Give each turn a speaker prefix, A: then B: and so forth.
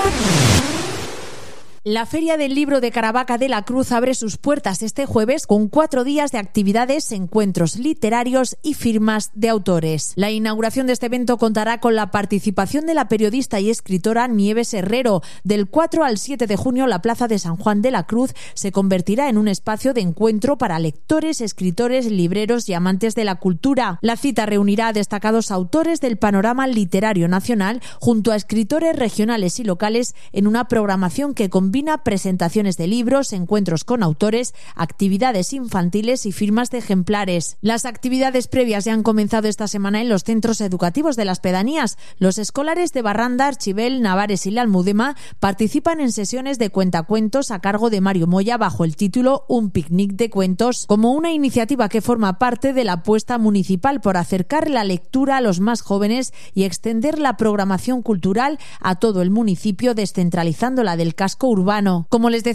A: La Feria del Libro de Caravaca de la Cruz abre sus puertas este jueves con 4 días de actividades, encuentros literarios y firmas de autores. La inauguración de este evento contará con la participación de la periodista y escritora Nieves Herrero. Del 4 al 7 de junio, la Plaza de San Juan de la Cruz se convertirá en un espacio de encuentro para lectores, escritores, libreros y amantes de la cultura. La cita reunirá a destacados autores del panorama literario nacional junto a escritores regionales y locales en una programación que combina presentaciones de libros, encuentros con autores, actividades infantiles y firmas de ejemplares. Las actividades previas ya han comenzado esta semana en los centros educativos de las pedanías. Los escolares de Barranda, Archibel, Navares y La Almudena participan en sesiones de cuentacuentos a cargo de Mario Moya bajo el título Un picnic de cuentos, como una iniciativa que forma parte de la apuesta municipal por acercar la lectura a los más jóvenes y extender la programación cultural a todo el municipio, descentralizándola del casco urbano. Como les decía